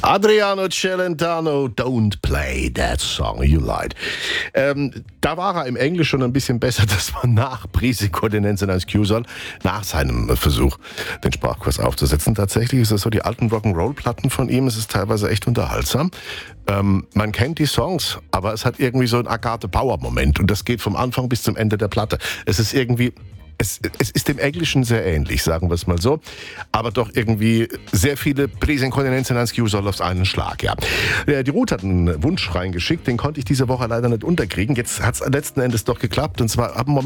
Adriano Celentano, Don't Play That Song You Lied. Da war er im Englisch schon ein bisschen besser. Das war nach Prisiko, den nennt als Q-Soll, nach seinem Versuch, den Sprachkurs aufzusetzen. Tatsächlich ist das so, die alten Rock'n'Roll-Platten von ihm, es ist teilweise echt unterhaltsam. Man kennt die Songs, aber es hat irgendwie so einen Agathe-Bauer-Moment und das geht vom Anfang bis zum Ende der Platte. Es ist irgendwie... Es ist dem Englischen sehr ähnlich, sagen wir es mal so, aber doch irgendwie sehr viele Prisenkontinenzen als Q-Soll auf einen Schlag, ja. Die Ruth hat einen Wunsch reingeschickt, den konnte ich diese Woche leider nicht unterkriegen. Jetzt hat es letzten Endes doch geklappt und zwar ab